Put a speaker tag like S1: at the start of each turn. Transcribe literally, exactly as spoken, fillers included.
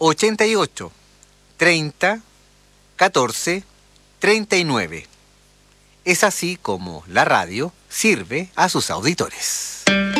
S1: ochenta y ocho, treinta, catorce, treinta y nueve. Es así como la radio sirve a sus auditores.